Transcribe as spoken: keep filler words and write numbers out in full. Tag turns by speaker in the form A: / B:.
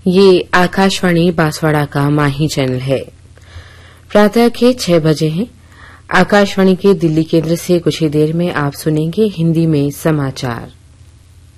A: ये आकाशवाणी बांसवाड़ा का माही चैनल है। प्रातः के छह बजे हैं। आकाशवाणी के दिल्ली केंद्र से कुछ ही देर में आप सुनेंगे हिंदी में समाचार।